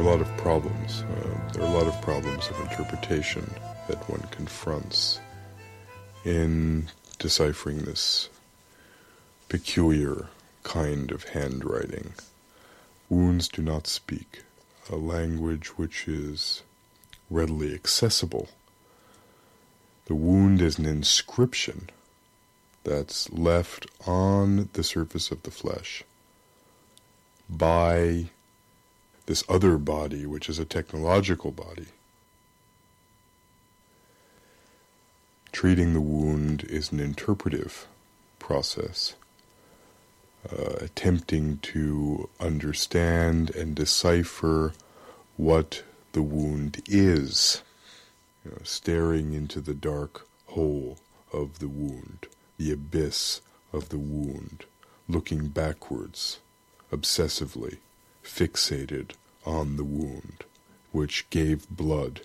lot of problems. There are a lot of problems of interpretation that one confronts in deciphering this peculiar kind of handwriting. Wounds do not speak a language which is readily accessible. The wound is an inscription that's left on the surface of the flesh by this other body, which is a technological body. Treating the wound is an interpretive process, attempting to understand and decipher what the wound is, staring into the dark hole of the wound, the abyss of the wound, looking backwards, obsessively, fixated on the wound, which gave blood.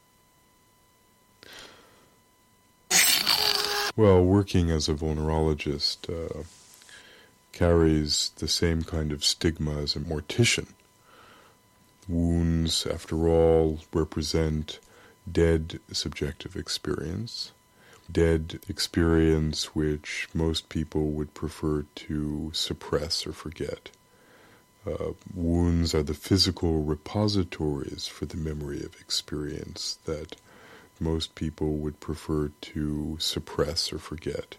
Well, working as a vulnerologist carries the same kind of stigma as a mortician. Wounds, after all, represent dead subjective experience, dead experience which most people would prefer to suppress or forget. Wounds are the physical repositories for the memory of experience that most people would prefer to suppress or forget.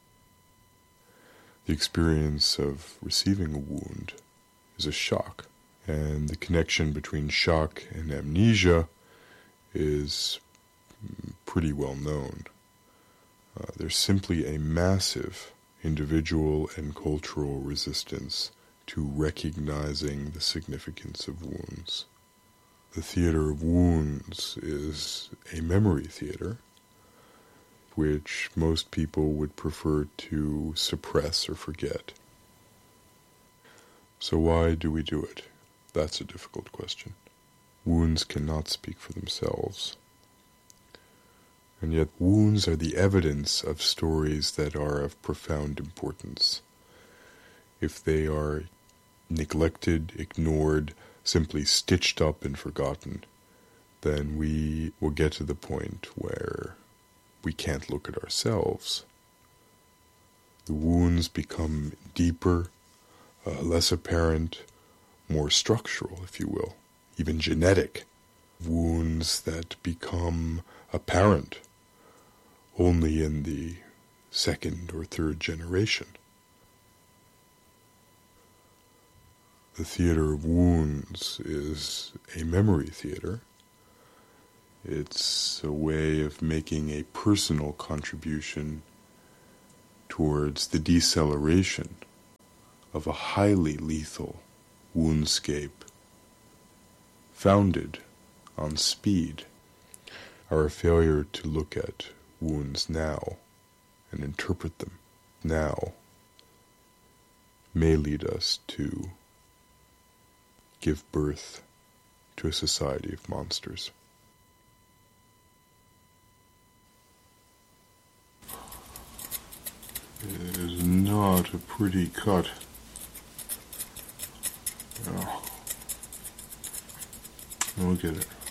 The experience of receiving a wound is a shock, and the connection between shock and amnesia is pretty well known. There's simply a massive individual and cultural resistance to recognizing the significance of wounds. The theater of wounds is a memory theater, which most people would prefer to suppress or forget. So why do we do it? That's a difficult question. Wounds cannot speak for themselves. And yet wounds are the evidence of stories that are of profound importance. If they are neglected, ignored, simply stitched up and forgotten, then we will get to the point where we can't look at ourselves. The wounds become deeper, less apparent, more structural, if you will, even genetic. Wounds that become apparent only in the second or third generation. The theater of wounds is a memory theater. It's a way of making a personal contribution towards the deceleration of a highly lethal woundscape founded on speed. Our failure to look at wounds now and interpret them now may lead us to give birth to a society of monsters. It is not a pretty cut. Oh. Look at it.